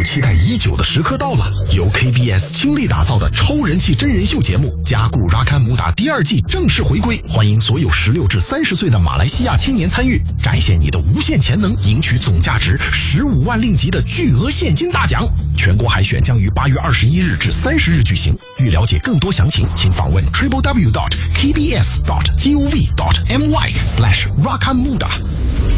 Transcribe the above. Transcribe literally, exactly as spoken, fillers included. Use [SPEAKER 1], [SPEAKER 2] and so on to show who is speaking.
[SPEAKER 1] 期待已久的时刻到了，由 K B S 倾力打造的超人气真人秀节目《加固拉堪姆达》第二季正式回归，欢迎所有十六至三十岁的马来西亚青年参与，展现你的无限潜能，赢取总价值十五万令吉的巨额现金大奖。全国海选将于八月二十一日至三十日举行。欲了解更多详情，请访问 triple w dot k b s dot gov dot my slash rakan muda。